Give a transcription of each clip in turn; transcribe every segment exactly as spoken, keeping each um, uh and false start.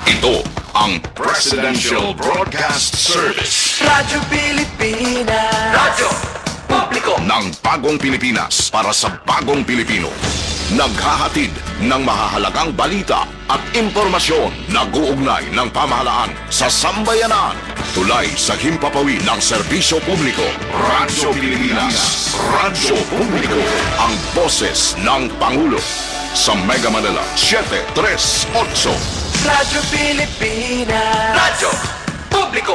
Ito ang Presidential Broadcast Service. Radyo Pilipinas. Radyo Publiko ng bagong Pilipinas para sa bagong Pilipino. Naghahatid ng mahahalagang balita at impormasyon na guugnay ng pamahalaan sa sambayanan. Tulay sa himpapawid ng serbisyo publiko. Radyo Pilipinas. Radyo Publiko. Ang boses ng Pangulo. Sa Mega Manila, seven three eight. Radyo Pilipinas. Radyo Publiko.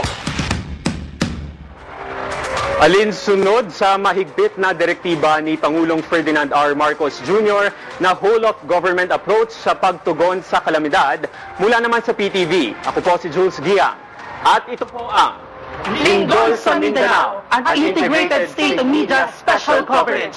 Alinsunod sa mahigpit na direktiba ni Pangulong Ferdinand R. Marcos Junior na whole-of-government approach sa pagtugon sa kalamidad mula naman sa P T V. Ako po si Jules Gia. At ito po ang Lindol sa Mindanao, an integrated state of media special coverage.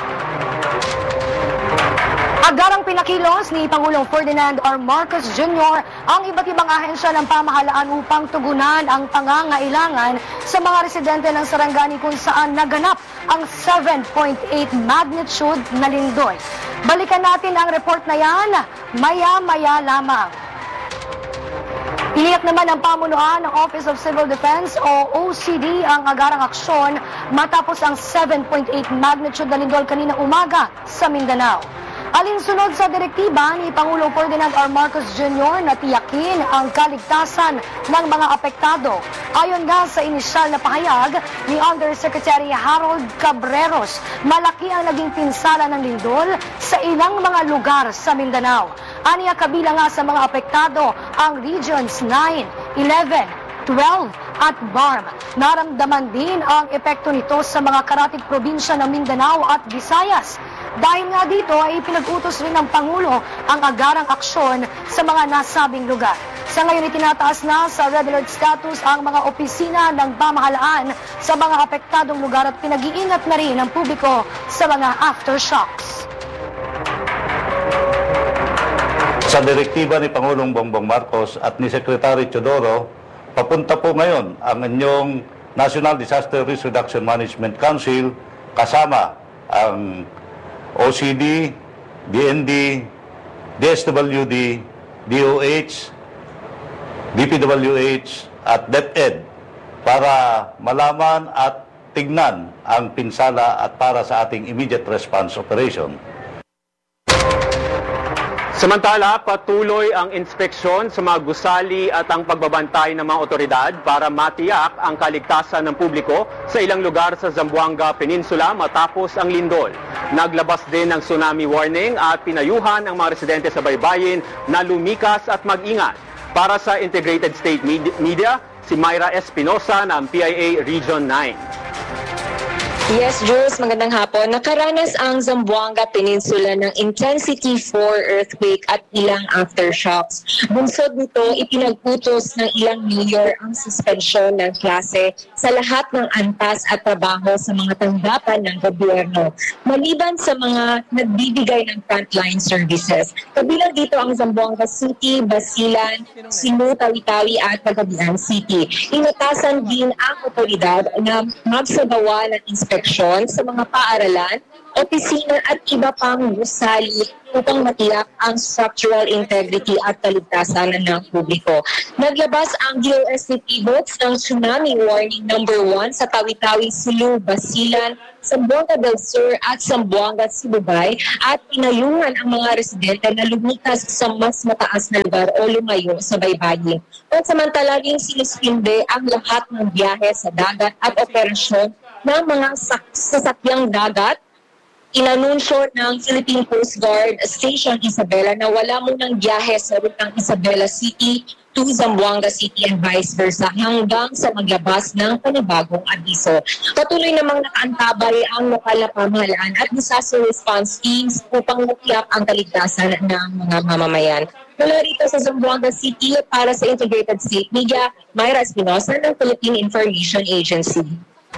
Agarang pinakilos ni Pangulong Ferdinand R. Marcos Junior ang iba't ibang ahensya ng pamahalaan upang tugunan ang pangangailangan sa mga residente ng Sarangani kung saan naganap ang seven point eight magnitude na lindol. Balikan natin ang report na yan maya-maya lamang. Iniyak naman ang pamunuan ng Office of Civil Defense o O C D ang agarang aksyon matapos ang seven point eight magnitude na lindol kanina umaga sa Mindanao. Alinsunod sa direktiba ni Pangulong Ferdinand R. Marcos Junior na tiyakin ang kaligtasan ng mga apektado. Ayon nga sa inisyal na pahayag ni Undersecretary Harold Cabreros, malaki ang naging pinsala ng lindol sa ilang mga lugar sa Mindanao. Aniya kabilang nga sa mga apektado ang Regions nine, eleven, twelve at B A R M. Naramdaman din ang epekto nito sa mga karatig probinsya ng Mindanao at Visayas. Dahil nga dito ay pinag-utos rin ng Pangulo ang agarang aksyon sa mga nasabing lugar. Sa ngayon itinataas na sa red alert status ang mga opisina ng pamahalaan sa mga apektadong lugar at pinag-iingat na rin ang publiko sa mga aftershocks. Sa direktiba ni Pangulong Bongbong Marcos at ni Secretary Teodoro, papunta po ngayon ang inyong National Disaster Risk Reduction Management Council kasama ang O C D, D N D, D S W D, D O H, D P W H at DepEd para malaman at tignan ang pinsala at para sa ating immediate response operation. Samantala, patuloy ang inspeksyon sa mga gusali at ang pagbabantay ng mga otoridad para matiyak ang kaligtasan ng publiko sa ilang lugar sa Zamboanga Peninsula matapos ang lindol. Naglabas din ng tsunami warning at pinayuhan ang mga residente sa baybayin na lumikas at mag-ingat. Para sa Integrated State Media, si Myra Espinosa ng P I A Region nine. Yes, Jules, magandang hapon. Nakaranas ang Zamboanga Peninsula ng Intensity four earthquake at ilang aftershocks. Bunsod nito, ipinag-utos ng ilang mayor ang suspensyon ng klase sa lahat ng antas at trabaho sa mga tanggapan ng gobyerno, maliban sa mga nagbibigay ng frontline services. Kabilang dito ang Zamboanga City, Basilan, Cebu, Tawi-Tawi at Cagayan City. Inatasan din ang otoridad na magsagawa ng inspeksyon sa mga paaralan, opisina at iba pang gusali upang matiyak ang structural integrity at kaligtasan ng publiko. Naglabas ang D O S C P books ng tsunami warning number one sa Tawi-Tawi, Sulu, Basilan, Zamboanga del Sur at Zamboanga, Sibugay at pinayuhan ang mga residente na lumikas sa mas mataas na lugar o lumayo sa baybayin. At samantalang sinuspinde ang lahat ng biyahe sa dagat at operasyon ng mga sasakyang dagat. Inanunsyo ng Philippine Coast Guard Station Isabela na wala munang biyahe sa rutang Isabela City to Zamboanga City and vice versa hanggang sa maglabas ng panibagong abiso. Patuloy namang nakaantabay ang lokal na pamahalaan at disaster response teams upang matiyak ang kaligtasan ng mga mamamayan. Mula rito sa Zamboanga City para sa Integrated State Media, Myra Espinosa ng Philippine Information Agency.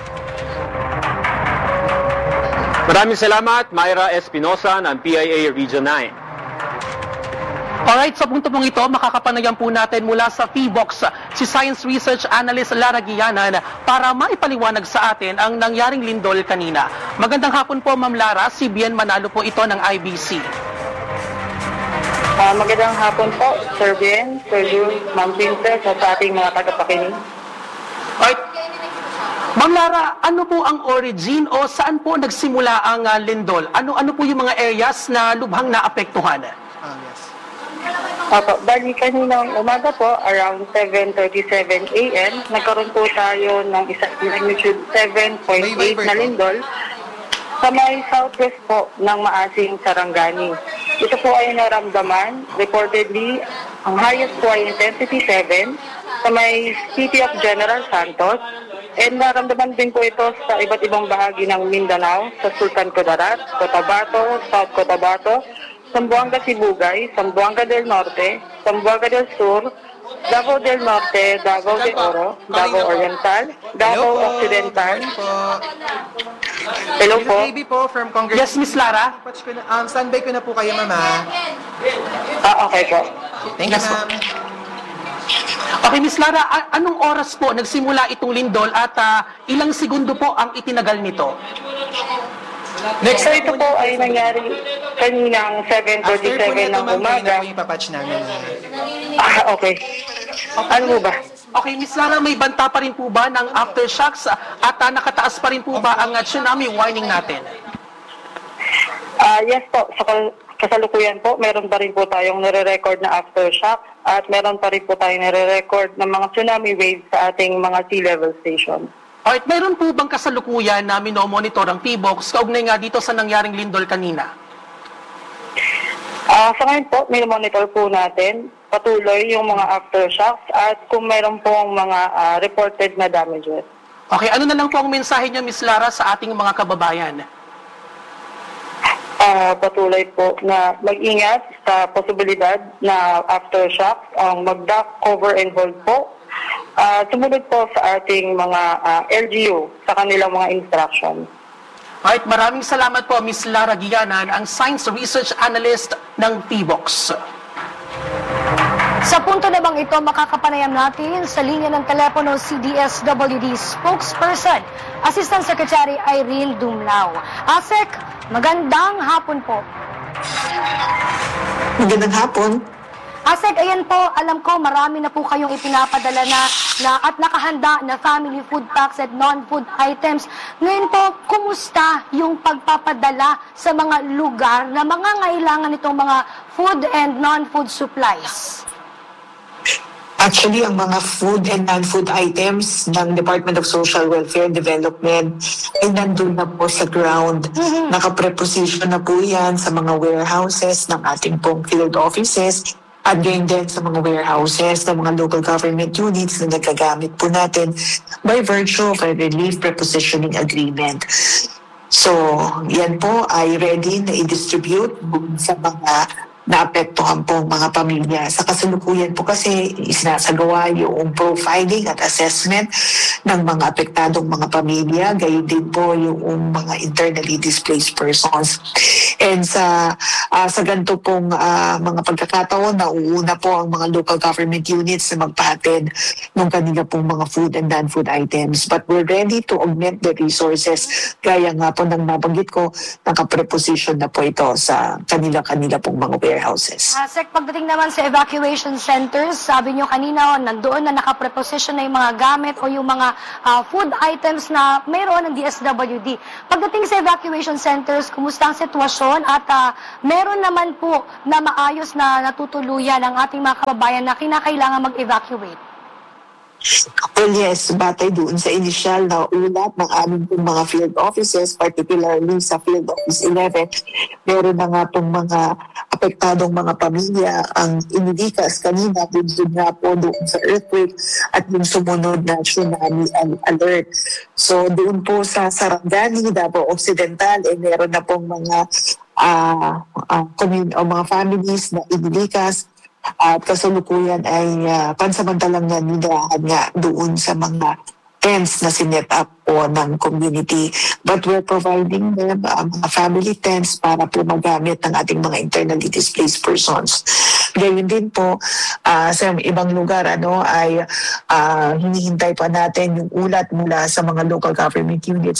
Maraming salamat, Myra Espinosa ng P I A Region nine. Alright, sa punto pong ito, makakapanayan po natin mula sa P B O X si Science Research Analyst Lara Guianan para maipaliwanag sa atin ang nangyaring lindol kanina. Magandang hapon po, Ma'am Lara. Si Bien Manalo po ito ng I B C. Ah, magandang hapon po, Sir Ben, Sir Jules, Ma'am Princess, at sa ating mga tagapakinig. Alright. Ma'am Lara, ano po ang origin o saan po nagsimula ang ah, lindol? Ano-ano po yung mga areas na lubhang naapektuhan? Opo, bali kaninang umaga po, around seven thirty-seven a m, nagkaroon po tayo ng isang magnitude seven point eight na lindol sa may southwest po ng Maasing, Sarangani. Ito po ay naramdaman, reportedly, ang highest po ay intensity seven sa may City of General Santos, and naramdaman din po ito sa iba't ibang bahagi ng Mindanao, sa Sultan Kudarat, Cotabato, South Cotabato, Zamboanga Sibugay, Zamboanga del Norte, Zamboanga del Sur, Davao del Norte, Davao de Oro, Davao Oriental, Davao Occidental. Hello po. Baby po from Congress. Yes, Miss Lara? Patch ko na, um, standby ko na po kayo, mama. Ah, okay po. Thank you, Yes, po. ma'am. Okay, Miss Lara, a- anong oras po nagsimula itong lindol at ah, ilang segundo po ang itinagal nito? Next So ito po ay nangyari kaninang seven After po thirty-seven nito, ng ma'am, kayo na umaga. po yung papatch namin. Ah, okay. Ano po ba? Okay, Miss Lara, may banta pa rin po ba ng aftershocks ah, at ah, nakataas pa rin po ba ang ah, tsunami warning natin? Ah, yes po. Sa kal- kasalukuyan po, meron pa rin po tayong nire-record na aftershock at meron pa rin po tayong nire-record ng mga tsunami waves sa ating mga sea level station. Alright, mayroon po bang kasalukuyan na minomonitor ang P B O X kaugnay nga dito sa nangyaring lindol kanina? Ah, sa ngayon po, monitor po natin patuloy yung mga aftershocks at kung meron pong mga ah, reported na damages. Okay, ano na lang po ang mensahe niyo, Miss Lara, sa ating mga kababayan? Ah, patuloy po na mag-ingat sa posibilidad na aftershocks, ang mag-duck, cover and hold po. Ah, sumunod po sa ating mga ah, L G U sa kanilang mga instructions. Alright, maraming salamat po, Miss Lara Gianan, ang Science Research Analyst ng P B O X. Sa punto na bang ito, makakapanayam natin sa linya ng telepono C D S W D spokesperson, Assistant Secretary Irene Dumlao. Asek, magandang hapon po. Magandang hapon. Asek, ayan po, alam ko marami na po kayong ipinapadala na, na at nakahanda na family food packs at non-food items. Ngayon po, kumusta yung pagpapadala sa mga lugar na mga ngailangan nitong mga food and non-food supplies? Actually, ang mga food and non-food items ng Department of Social Welfare and Development ay nandun na po sa ground. Mhm. Nakapreposition na po yan sa mga warehouses ng ating pong field offices at gayon din sa mga warehouses ng mga local government units na nagagamit po natin by virtue of a relief prepositioning agreement. So, yan po ay ready na i-distribute sa mga naapektuhan pong mga pamilya. Sa kasalukuyan po kasi isinasagawa yung profiling at assessment ng mga apektadong mga pamilya, gayon din po yung mga internally displaced persons. And sa uh, sa ganito pong uh, mga pagkakataon, nauuna po ang mga local government units na magpahatid ng kanila pong mga food and non-food items. But we're ready to augment the resources. Gaya nga po ng nabanggit ko, nakapreposition na po ito sa kanila-kanila pong mga warehouses. Asek, pagdating naman sa evacuation centers, sabi nyo kanina, nandoon na nakapreposition na yung mga gamit o yung mga ah, food items na mayroon ng D S W D. Pagdating sa evacuation centers, kumusta ang sitwasyon at ah, meron naman po na maayos na natutuluyan ang ating mga kababayan na kinakailangan mag-evacuate? Well, yes, batay doon sa initial na ulat ng aming pong mga field offices, particularly sa Field Office eleven, meron na nga pong mga apektadong mga pamilya ang inilikas kanina dun nga po doon sa earthquake at yung sumunod na tsunami alert. So doon po sa Sarangani, Davao Occidental, eh, meron na pong mga uh, uh, commun- o mga families na inilikas. At kasalukuyan ay uh, pansamantalang nanirahan nga doon sa mga tents na sinet up po ng community. But we're providing them uh, mga family tents para po magamit ng ating mga internally displaced persons. Gayun din po, uh, sa ibang lugar ano ay uh, hinihintay pa natin yung ulat mula sa mga local government units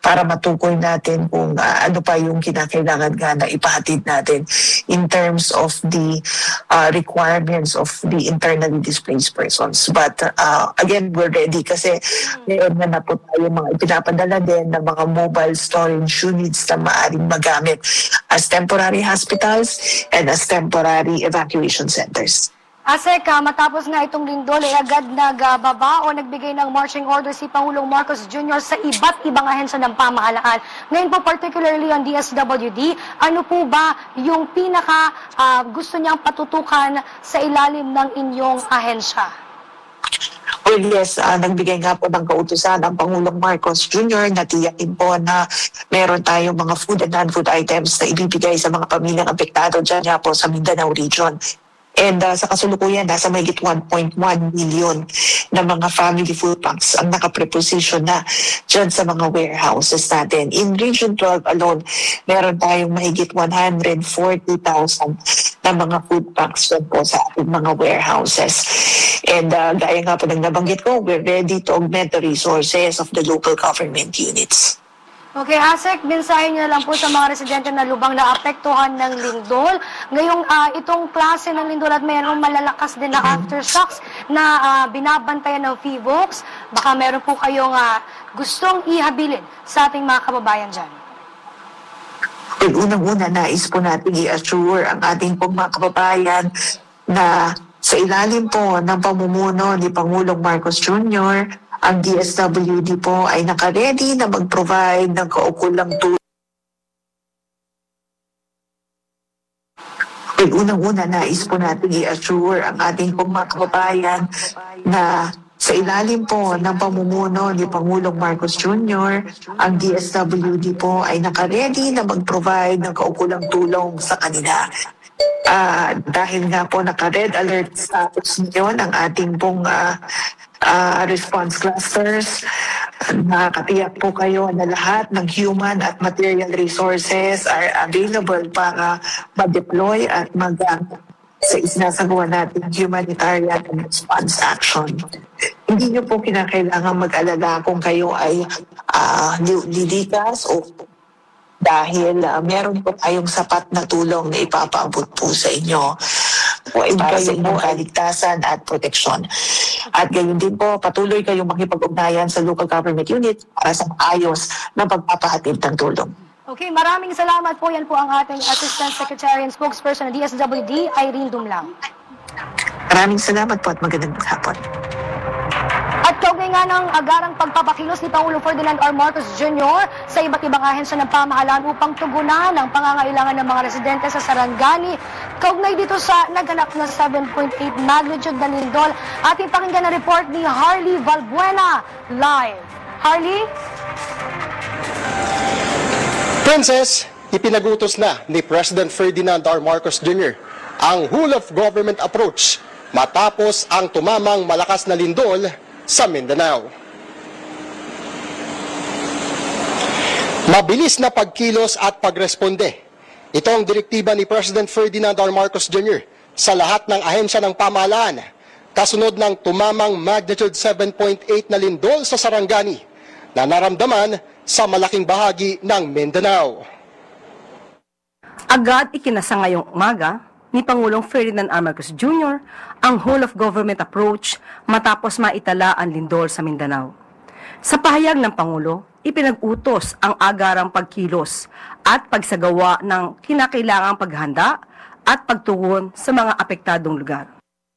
para matukoy natin kung uh, ano pa yung kinakailangan nga na ipahatid natin in terms of the uh, requirements of the internally displaced persons. But uh, again, we're ready kasi ngayon na na po tayo mga ipinapadala din ng mga mobile storage units na maaaring magamit as temporary hospitals and as temporary evacuation centers. Asek, ah, matapos nga itong lindol, ay agad nagbaba o nagbigay ng marching order si Pangulong Marcos Junior sa iba't ibang ahensya ng pamahalaan. Ngayon po, particularly on D S W D, ano po ba yung pinaka ah, gusto niyang patutukan sa ilalim ng inyong ahensya? Well, yes, uh, nagbigay nga po ng kautusan ang Pangulong Marcos Junior na tiyakin po na meron tayong mga food and non-food items na ibibigay sa mga pamilyang apektado dyan nga po sa Mindanao region. And uh, sa kasulukuyan, nasa mahigit one point one million na mga family food packs ang nakapreposition na dyan sa mga warehouses natin. In Region twelve alone, meron tayong mahigit one hundred forty thousand na mga food packs dyan po sa ating mga warehouses. And uh, gaya nga po ng nabanggit ko, we're ready to augment the resources of the local government units. Okay, Asek, mensahe niyo lang po sa mga residente na lubang naapektuhan ng lindol. Ngayong uh, itong klase ng lindol at mayroong malalakas din na aftershocks na uh, binabantayan ng P V O X, baka meron po kayong uh, gustong ihabilin sa ating mga kababayan dyan. Well, unang-una, nais po natin i-assure ang ating pong mga kababayan na sa ilalim po ng pamumuno ni Pangulong Marcos Junior, ang D S W D po ay nakaredy na mag-provide ng kaukulang tulong. Well, unang-una, nais po natin i-assure ang ating pong mga kababayan na sa ilalim po ng pamumuno ni Pangulong Marcos Junior, ang D S W D po ay nakaredy na mag-provide ng kaukulang tulong sa kanila. Uh, dahil nga po naka-red alert status ngayon ang ating pong uh, uh, response clusters, nakakatiyak po kayo na lahat ng human at material resources are available para ma-deploy at mag uh, sa isinasagawa natin humanitarian and response action. Hindi nyo po kinakailangan mag-alala kung kayo ay uh, lilikas o dahil uh, meron po tayong sapat na tulong na ipapaabot po sa inyo para sa inyong kaligtasan at proteksyon. At gayon din po, patuloy kayong makipag-ugnayan sa local government unit para sa maayos na pagpapahatid ng tulong. Okay, maraming salamat po. Yan po ang ating Assistant Secretary and Spokesperson ng D S W D, Irene Dumlang. Maraming salamat po at magandang hapon. At kaugnay nga ng agarang pagpapakilos ni Pangulong Ferdinand R. Marcos Junior sa iba't ibang ahensya ng pamahalaan upang tugunan ang pangangailangan ng mga residente sa Sarangani, kaugnay dito sa naganap na seven point eight magnitude na lindol, ating pakinggan na report ni Harley Valbuena live. Harley? Princess, ipinagutos na ni President Ferdinand R. Marcos Junior ang whole-of-government approach matapos ang tumamang malakas na lindol sa Mindanao. Mabilis na pagkilos at pagresponde. Ito ang direktiba ni President Ferdinand R. Marcos Junior sa lahat ng ahensya ng pamahalaan kasunod ng tumamang magnitude seven point eight na lindol sa Sarangani na naramdaman sa malaking bahagi ng Mindanao. Agad ikinasa ngayong umaga ni Pangulong Ferdinand R. Marcos Junior ang whole-of-government approach matapos maitala ang lindol sa Mindanao. Sa pahayag ng Pangulo, ipinag-utos ang agarang pagkilos at pagsagawa ng kinakailangang paghanda at pagtugon sa mga apektadong lugar.